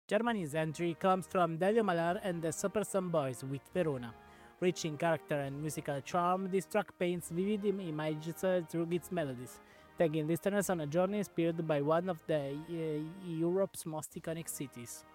Germany's entry comes from Delio Malar and the Super Sun Boys with Verona. Rich in character and musical charm, this track paints vivid images through its melodies, taking listeners on a journey inspired by one of Europe's most iconic cities.